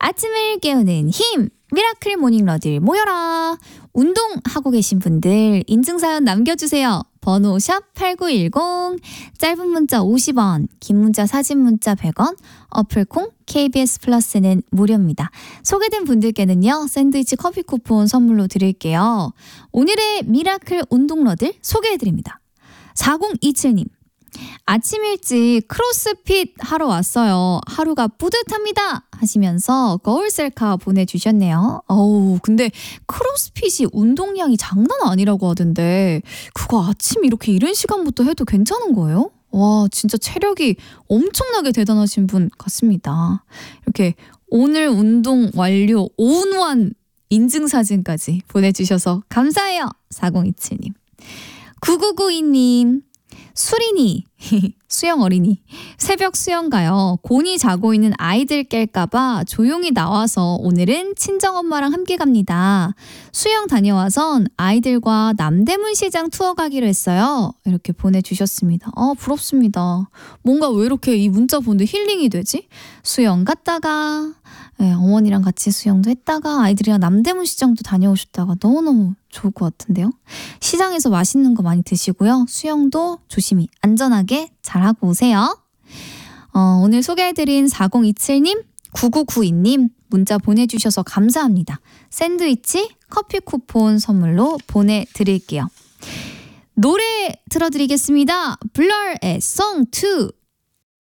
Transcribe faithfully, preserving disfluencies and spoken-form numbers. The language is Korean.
아침을 깨우는 힘 미라클 모닝 러들 모여라. 운동하고 계신 분들 인증사연 남겨주세요. 번호 샵 팔구일공, 짧은 문자 오십 원, 긴 문자 사진 문자 백 원, 어플콩 케이비에스 플러스는 무료입니다. 소개된 분들께는요 샌드위치 커피 쿠폰 선물로 드릴게요. 오늘의 미라클 운동러들 소개해드립니다. 사공이칠님, 아침 일찍 크로스핏 하러 왔어요. 하루가 뿌듯합니다 하시면서 거울 셀카 보내주셨네요. 어우, 근데 크로스핏이 운동량이 장난 아니라고 하던데 그거 아침 이렇게 이른 시간부터 해도 괜찮은 거예요? 와, 진짜 체력이 엄청나게 대단하신 분 같습니다. 이렇게 오늘 운동 완료 온원 인증사진까지 보내주셔서 감사해요. 사공이칠님. 구구구이님, 수린이 수영 어린이 새벽 수영 가요. 곤히 자고 있는 아이들 깰까봐 조용히 나와서 오늘은 친정엄마랑 함께 갑니다. 수영 다녀와선 아이들과 남대문 시장 투어 가기로 했어요. 이렇게 보내주셨습니다. 아, 부럽습니다. 뭔가 왜 이렇게 이 문자 보는데 힐링이 되지? 수영 갔다가 네, 어머니랑 같이 수영도 했다가 아이들이랑 남대문 시장도 다녀오셨다가 너무너무 좋을 것 같은데요. 시장에서 맛있는 거 많이 드시고요. 수영도 조심히 안전하게 잘하고 오세요. 어, 오늘 소개해드린 사공이칠님, 구구구이님 문자 보내주셔서 감사합니다. 샌드위치 커피 쿠폰 선물로 보내드릴게요. 노래 틀어드리겠습니다. 블러의 송 투